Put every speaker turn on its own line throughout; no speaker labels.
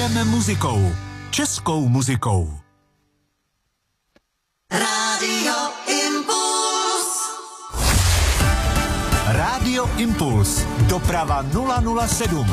Milujeme muzikou. Českou muzikou.
Rádio Impuls.
Rádio Impuls. Doprava 007.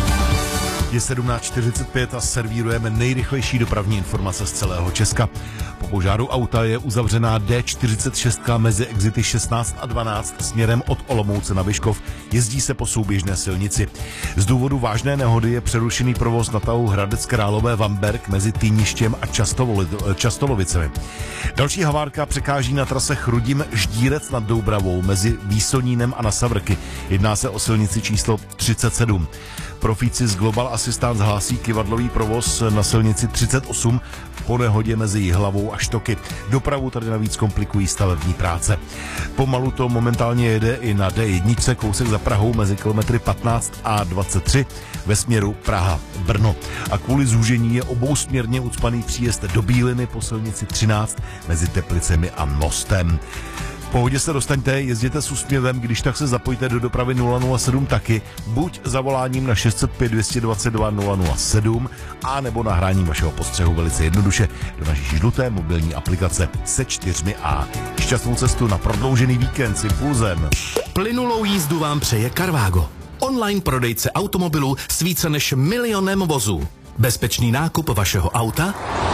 Je 17:45 a servírujeme nejrychlejší dopravní informace z celého Česka. Po požáru auta je uzavřená D46 mezi exity 16 a 12 směrem od Olomouce na Vyškov. Jezdí se po souběžné silnici. Z důvodu vážné nehody je přerušený provoz na tahu Hradec Králové Vamberk mezi Týništěm a Častolovicemi. Další havárka překáží na trase Chrudim Ždírec nad Doubravou mezi Výsonínem a na Savrky. Jedná se o silnici číslo 37. Profíci z Global Assistance hlásí kyvadlový provoz na silnici 38 po nehodě mezi Jihlavou a Štoky. Dopravu tady navíc komplikují stavební práce. Pomalu to momentálně jede i na D1, kousek za Prahou mezi kilometry 15 a 23 ve směru Praha-Brno. A kvůli zúžení je obousměrně ucpaný příjezd do Bíliny po silnici 13 mezi Teplicemi a Mostem. V pohodě se dostaňte, jezděte s úsměvem, když tak se zapojte do dopravy 007 taky, buď zavoláním na 605 222 007 a nebo nahráním vašeho postřehu velice jednoduše do naší žluté mobilní aplikace se 4A. Šťastnou cestu na prodloužený víkend s Impulzem.
Plynulou jízdu vám přeje Carvago. Online prodejce automobilů s více než 1 milionem vozů. Bezpečný nákup vašeho auta?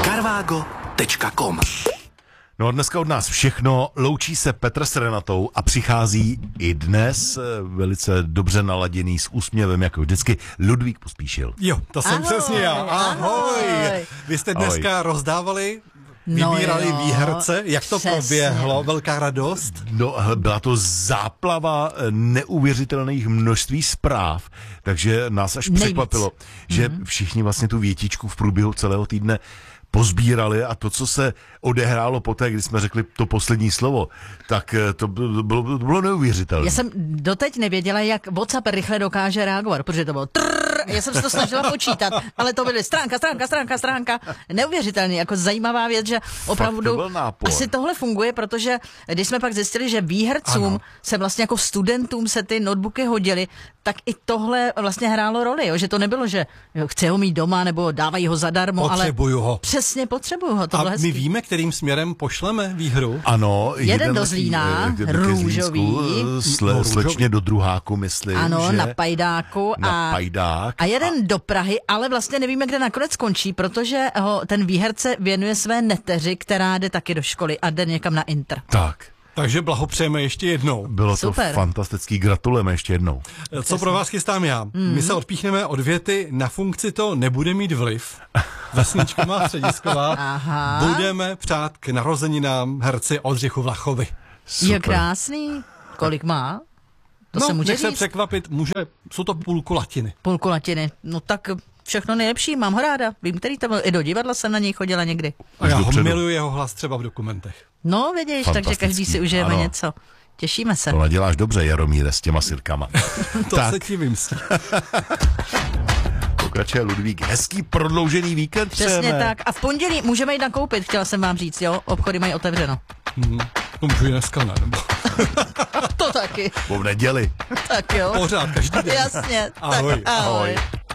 carvago.com.
No a dneska od nás všechno, loučí se Petr s Renatou a přichází i dnes velice dobře naladěný s úsměvem, jako vždycky, Ludvík Pospíšil.
Jo, to jsem přesně já. Ahoj. Vy jste dneska rozdávali, vybírali výherce, jak to proběhlo, velká radost?
No, byla to záplava neuvěřitelných množství zpráv, takže nás až překvapilo, že všichni vlastně tu větičku v průběhu celého týdne pozbírali a to, co se odehrálo poté, když jsme řekli to poslední slovo, tak to bylo neuvěřitelné.
Já jsem doteď nevěděla, jak WhatsApp rychle dokáže reagovat, protože to bylo já jsem se to snažila počítat, ale to byly stránka. Neuvěřitelný, jako zajímavá věc, že opravdu asi tohle funguje, protože když jsme pak zjistili, že výhercům se vlastně jako studentům se ty notebooky hodily, tak i tohle vlastně hrálo roli, jo? Že to nebylo, že chci ho mít doma nebo dávají ho zadarmo,
potřebuju ho.
Přesně potřebuju ho.
A my víme, kterým směrem pošleme výhru?
Ano.
Jeden do Zlína, růžový.
Slečně do Druháku, myslím.
Ano,
že?
na Pajdáku. A jeden do Prahy, ale vlastně nevíme, kde nakonec skončí, protože ten výherce věnuje své neteři, která jde taky do školy a jde někam na Inter.
Tak.
Takže blahopřejeme ještě jednou.
Bylo super. To fantastický, gratulujeme ještě jednou.
Co pro vás chystám já? My se odpíchneme od věty, na funkci to nebude mít vliv. Vesnička má Středisková. Budeme přát k narozeninám herci Oldřichu Vlachovi.
Je krásný. Kolik má? To se může říct?
Se překvapit, jsou to půlku latiny.
Půlku latiny, no tak všechno nejlepší, mám ho ráda. Vím, který tam byl, i do divadla jsem na něj chodila někdy.
A já ho miluju jeho hlas třeba v dokumentech.
No vidíš, takže každý si užijeme něco. Těšíme se.
To naděláš dobře, Jaromíre, s těma sirkama.
To se ti vymstí.
Pokračuje Ludvík, hezký prodloužený víkend
přesně
přejeme.
Tak a v pondělí můžeme jít nakoupit, chtěla jsem vám říct, jo, obchody mají otevřeno.
To můžu i dneska, ne?
To taky.
Po v neděli.
Tak jo.
Pořád, každý den.
Jasně.
Ahoj.
Tak ahoj.